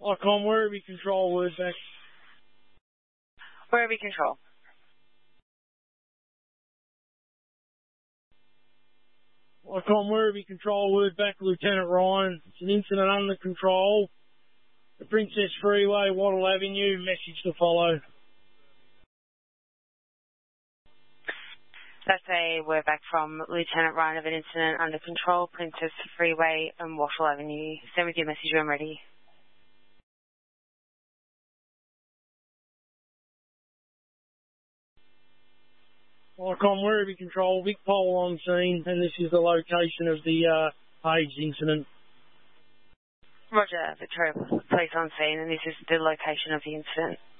Icon, Werribee Control, word back. Werribee Control. Icon, Werribee Control, word back, Lieutenant Ryan. It's an incident under control. The Princess Freeway, Wattle Avenue, message to follow. That's a word back from Lieutenant Ryan of an incident under control, Princess Freeway and Wattle Avenue. Send with your message when ready. Icon, Werribee Control, big pole on scene, and this is the location of the Page incident. Roger, Victoria Police on scene, and this is the location of the incident.